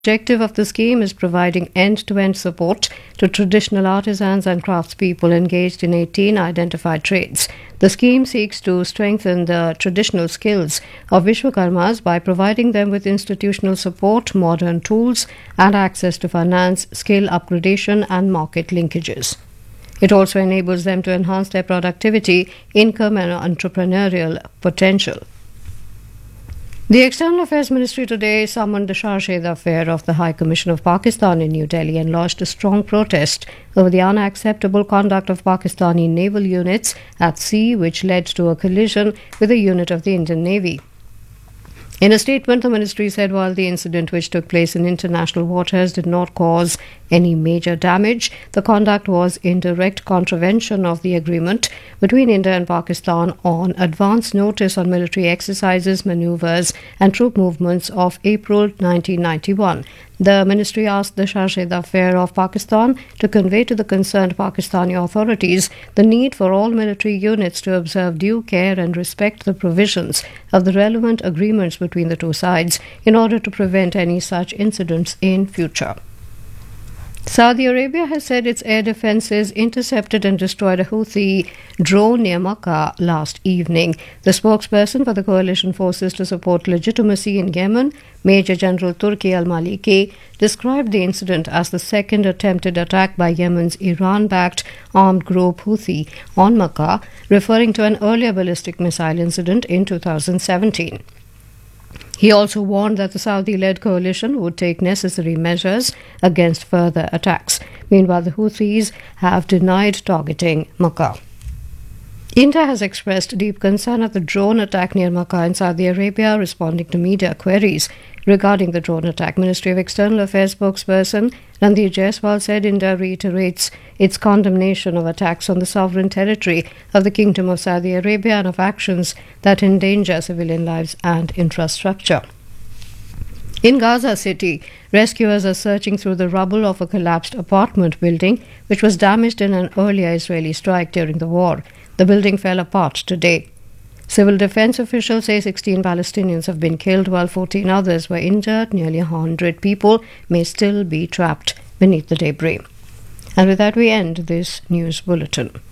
objective of the scheme is providing end-to-end support to traditional artisans and craftspeople engaged in 18 identified trades. The scheme seeks to strengthen the traditional skills of Vishwakarmas by providing them with institutional support, modern tools, and access to finance, skill upgradation, and market linkages. It also enables them to enhance their productivity, income, and entrepreneurial potential. The External Affairs Ministry today summoned the Shah-Zed affair of the High Commission of Pakistan in New Delhi and lodged a strong protest over the unacceptable conduct of Pakistani naval units at sea, which led to a collision with a unit of the Indian Navy. In a statement, the ministry said while the incident, which took place in international waters, did not cause any major damage, the conduct was in direct contravention of the agreement between India and Pakistan on advance notice on military exercises, maneuvers, and troop movements of April 1991. The ministry asked the Shah-Zed affair of Pakistan to convey to the concerned Pakistani authorities the need for all military units to observe due care and respect the provisions of the relevant agreements between the two sides in order to prevent any such incidents in future. Saudi Arabia has said its air defences intercepted and destroyed a Houthi drone near Makkah last evening. The spokesperson for the coalition forces to support legitimacy in Yemen, Major General Turki al-Maliki, described the incident as the second attempted attack by Yemen's Iran-backed armed group Houthi on Makkah, referring to an earlier ballistic missile incident in 2017. He also warned that the Saudi-led coalition would take necessary measures against further attacks. Meanwhile, the Houthis have denied targeting Makkah. India has expressed deep concern at the drone attack near Makkah in Saudi Arabia, responding to media queries regarding the drone attack. Ministry of External Affairs spokesperson Ranveer Jaiswal said India reiterates its condemnation of attacks on the sovereign territory of the Kingdom of Saudi Arabia and of actions that endanger civilian lives and infrastructure. In Gaza City, rescuers are searching through the rubble of a collapsed apartment building which was damaged in an earlier Israeli strike during the war. The building fell apart today. Civil defense officials say 16 Palestinians have been killed while 14 others were injured. Nearly 100 people may still be trapped beneath the debris. And with that, we end this news bulletin.